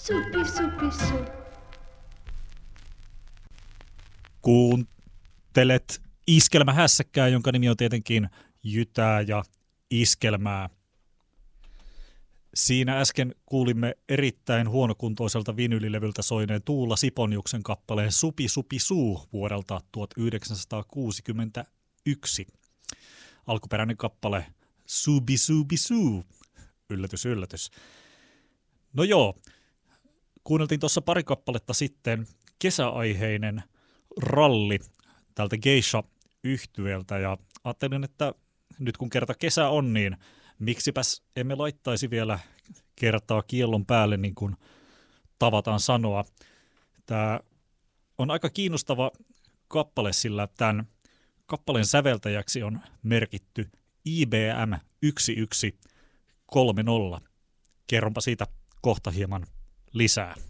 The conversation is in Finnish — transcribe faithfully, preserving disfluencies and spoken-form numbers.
Supi, supi, su. Kuuntelet iskelmähässäkkää, jonka nimi on tietenkin Jytää ja iskelmää. Siinä äsken kuulimme erittäin huonokuntoiselta vinylilevyltä soineen Tuula Siponjuksen kappaleen Supi Supi Suu vuodelta tuhatyhdeksänsataakuusikymmentäyksi. Alkuperäinen kappale Subi Subi Suu. Yllätys, yllätys. No joo, kuunneltiin tuossa pari kappaletta sitten kesäaiheinen ralli tältä Geisha-yhtyeeltä ja ajattelin, että nyt kun kerta kesä on, niin miksipäs emme laittaisi vielä kertaa kiellon päälle, niin kuin tavataan sanoa. Tämä on aika kiinnostava kappale, sillä tämän kappaleen säveltäjäksi on merkitty I B M yksi yksi kolme nolla. Kerronpa siitä kohta hieman lisää.